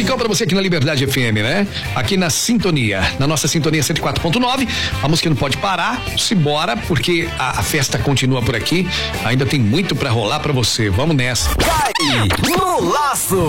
musicão pra você aqui na Liberdade FM, né? Aqui na sintonia, na nossa sintonia 104.9. A música não pode parar, simbora, porque a festa continua por aqui. Ainda tem muito pra rolar pra você. Vamos nessa. Cai no laço.